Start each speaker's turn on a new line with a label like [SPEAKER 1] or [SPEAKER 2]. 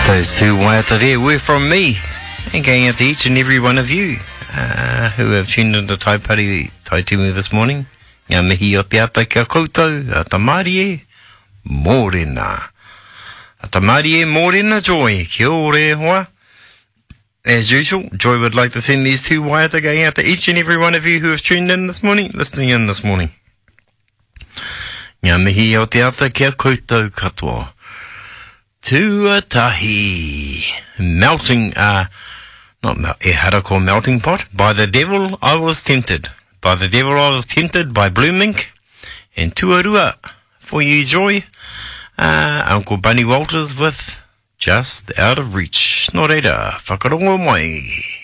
[SPEAKER 1] Those two waiata there were from me, and going out to each and every one of you who have tuned into Taipari Taitimu this morning. Ngā mihi o te ata kia koutou, a tamarie mōrena. A tamarie mōrena Joy, kia ore hoa. As usual, Joy would like to send these two waiata going out to each and every one of you who have tuned in this morning, listening in this morning. Ngā mihi o te ata kia koutou katoa. Tuatahi. Melting, Harako melting pot. By the devil I was tempted. By the devil I was tempted by Blue Mink. And Tuarua for you, Joy. Uncle Bunny Walters with Just Out of Reach. Nō reira, whakarongo mai.